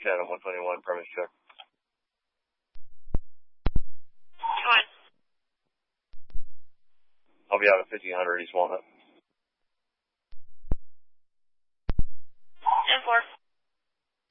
Chatham 121, premise check. Come on. I'll be out at 1500 East Walnut.